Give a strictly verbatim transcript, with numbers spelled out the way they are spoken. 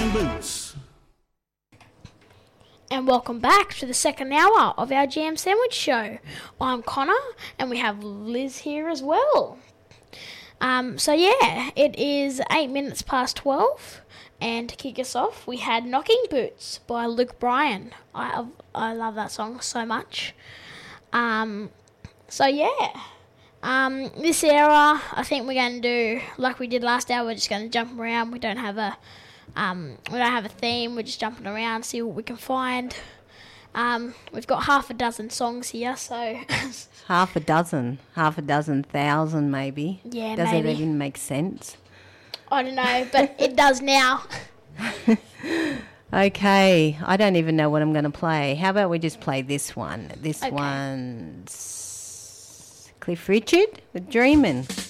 Knocking Boots. And welcome back to the second hour of our Jam Sandwich Show. I'm Connor, and we have Liz here as well. Um, so yeah, it is eight minutes past twelve, and to kick us off, we had Knocking Boots by Luke Bryan. I I love that song so much. Um, so yeah, um, this hour, I think we're going to do like we did last hour. We're just going to jump around. We don't have a um, we don't have a theme. We're just jumping around, see what we can find. Um, we've got half a dozen songs here, so half a dozen, half a dozen thousand, maybe. Yeah, does maybe. it even make sense? I don't know, but it does now. Okay, I don't even know what I'm going to play. How about we just play this one? This Okay. one's Cliff Richard with Dreamin'.